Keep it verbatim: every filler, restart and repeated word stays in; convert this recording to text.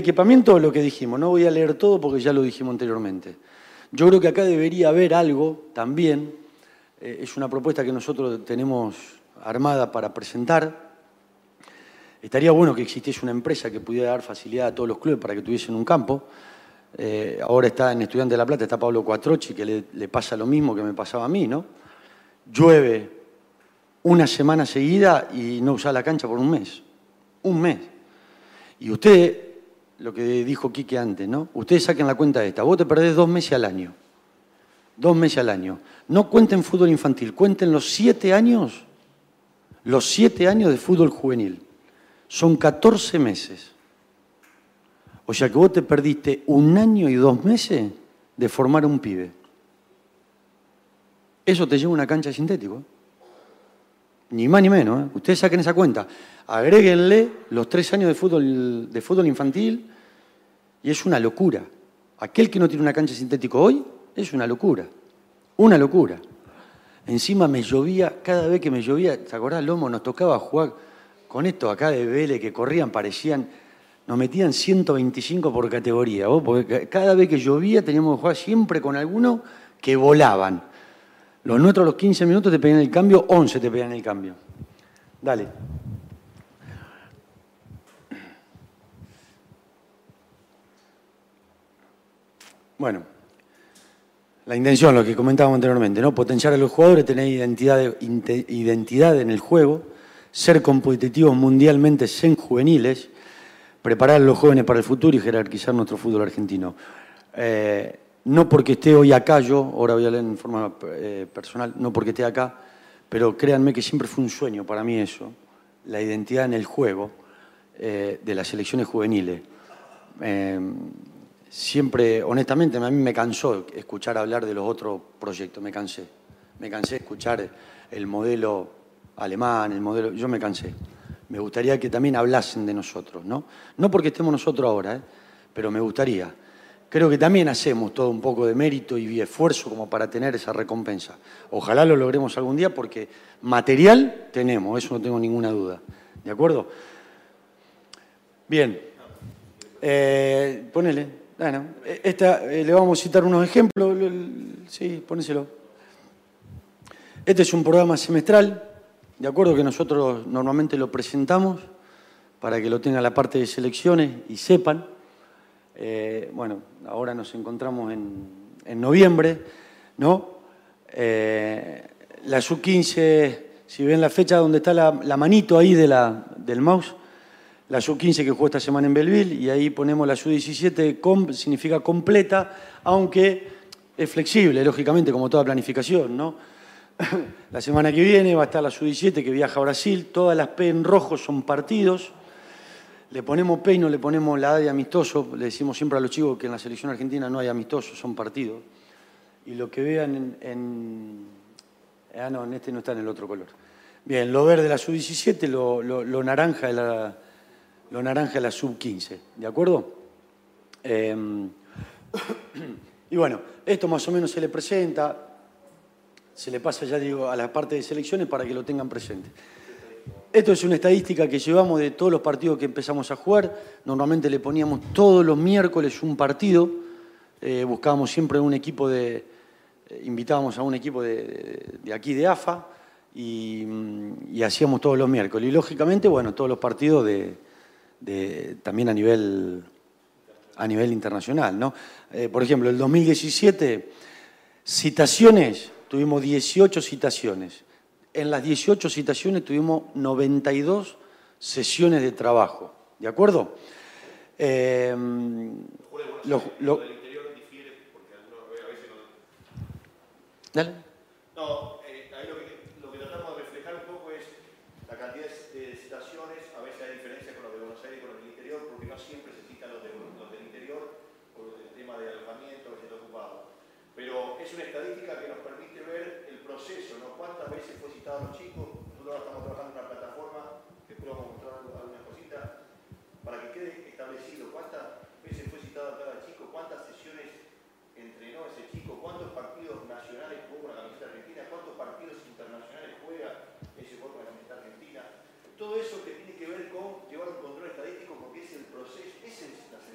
equipamiento, lo que dijimos, no voy a leer todo porque ya lo dijimos anteriormente. Yo creo que acá debería haber algo también, eh, es una propuesta que nosotros tenemos armada para presentar. Estaría bueno que existiese una empresa que pudiera dar facilidad a todos los clubes para que tuviesen un campo. Eh, ahora está en Estudiantes de La Plata, está Pablo Cuatrochi, que le, le pasa lo mismo que me pasaba a mí, ¿no? Llueve una semana seguida y no usa la cancha por un mes. Un mes. Y usted, lo que dijo Quique antes, ¿no? Ustedes saquen la cuenta de esta. Vos te perdés dos meses al año. Dos meses al año. No cuenten fútbol infantil, cuenten los siete años, los siete años de fútbol juvenil. Son catorce meses. O sea que vos te perdiste un año y dos meses de formar un pibe. Eso te lleva a una cancha de sintético. ¿eh? Ni más ni menos. ¿eh? Ustedes saquen esa cuenta. Agréguenle los tres años de fútbol, de fútbol infantil y es una locura. Aquel que no tiene una cancha de sintético hoy es una locura. Una locura. Encima me llovía, cada vez que me llovía, ¿te acordás, Lomo? Nos tocaba jugar con estos acá de Vélez que corrían, parecían, nos metían ciento veinticinco por categoría, ¿vos? Porque cada vez que llovía teníamos que jugar siempre con algunos que volaban. Los nuestros a los quince minutos te pedían el cambio, once te pedían el cambio. Dale. Bueno, la intención, lo que comentábamos anteriormente, ¿no? Potenciar a los jugadores, tener identidad, identidad en el juego, ser competitivos mundialmente en juveniles, preparar a los jóvenes para el futuro y jerarquizar nuestro fútbol argentino. Eh, no porque esté hoy acá yo, ahora voy a leer en forma eh, personal, no porque esté acá, pero créanme que siempre fue un sueño para mí eso, la identidad en el juego eh, de las selecciones juveniles. Eh, siempre, honestamente, a mí me cansó escuchar hablar de los otros proyectos, me cansé. Me cansé de escuchar el modelo alemán, el modelo... Yo me cansé. Me gustaría que también hablasen de nosotros, ¿no? No porque estemos nosotros ahora, ¿eh? Pero me gustaría. Creo que también hacemos todo un poco de mérito y esfuerzo como para tener esa recompensa. Ojalá lo logremos algún día porque material tenemos, eso no tengo ninguna duda. ¿De acuerdo? Bien. Eh, ponele. Bueno, esta, eh, le vamos a citar unos ejemplos. Sí, ponéselo. Este es un programa semestral. De acuerdo que nosotros normalmente lo presentamos para que lo tenga la parte de selecciones y sepan. Eh, bueno, ahora nos encontramos en, en noviembre, ¿no? Eh, la sub quince, si ven la fecha donde está la, la manito ahí de la, del mouse, la sub quince que jugó esta semana en Belleville, y ahí ponemos la sub diecisiete, com, significa completa, aunque es flexible, lógicamente, como toda planificación, ¿no? La semana que viene va a estar la sub diecisiete que viaja a Brasil, todas las P en rojo son partidos, le ponemos P y no le ponemos la A de amistoso, le decimos siempre a los chicos que en la selección argentina no hay amistosos, son partidos, y lo que vean en... en ah, no, en este no está en el otro color. Bien, lo verde de la sub diecisiete, lo, lo, lo naranja de la, lo naranja de la sub quince, ¿de acuerdo? Eh, y bueno, esto más o menos se le presenta... Se le pasa, ya digo, a la parte de selecciones para que lo tengan presente. Esto es una estadística que llevamos de todos los partidos que empezamos a jugar. Normalmente le poníamos todos los miércoles un partido. Eh, buscábamos siempre un equipo de... Eh, invitábamos a un equipo de, de, de aquí de A F A y, y hacíamos todos los miércoles. Y lógicamente, bueno, todos los partidos de, de, también a nivel, a nivel internacional, ¿no? Eh, por ejemplo, el dos mil diecisiete, citaciones... Tuvimos dieciocho citaciones. En las dieciocho citaciones tuvimos noventa y dos sesiones de trabajo. ¿De acuerdo? Eh, lo, lo, del interior difiere porque a veces no... Dale. No, eh, ahí lo que, lo que tratamos de reflejar un poco es la cantidad de citaciones. A veces hay diferencia con los de Buenos Aires y con los del interior porque no siempre se citan los, de, los del interior por el tema de alojamiento que se está ocupado. Pero es una estadística que nos permite ver el proceso, ¿no? Cuántas veces fue citado a los chicos. Nosotros ahora estamos trabajando en una plataforma, que después vamos a mostrar algunas cositas, para que quede establecido cuántas veces fue citado a cada chico, cuántas sesiones entrenó ese chico, cuántos partidos nacionales jugó con la camiseta argentina, cuántos partidos internacionales juega ese jugador con la camiseta argentina. Todo eso que tiene que ver con llevar un control estadístico porque es el proceso, es el,